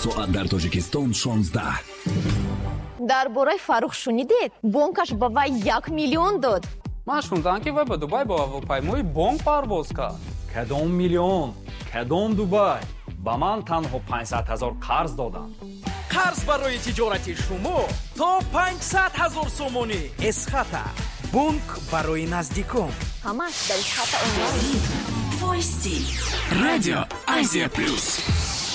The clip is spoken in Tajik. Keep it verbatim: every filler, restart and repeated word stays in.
соат дар тоҷикистон шонздаҳ. дар бораи Фаррух шунидед? Бонкаш ба вай як миллион дод. ман шунидам ки вай ба Дубай бо ҳавопаймои бонк парвоз кард. кадом миллион? кадом Дубай? ба ман танҳо панҷсад ҳазор қарз доданд. қарз барои тиҷорати шумо то панҷсад ҳазор сомонӣ эсхата. бонк барои наздикон. ҳамаш дар эсхата онлайн. Радио Азия Плюс.